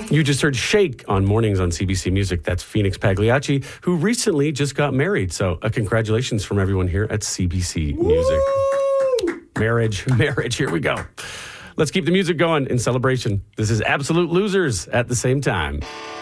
You just heard Shake on Mornings on CBC Music. That's Phoenix Pagliacci, who recently just got married. So congratulations from everyone here at CBC Music. Marriage, here we go. Let's keep the music going in celebration. This is Absolute Losers at the same time.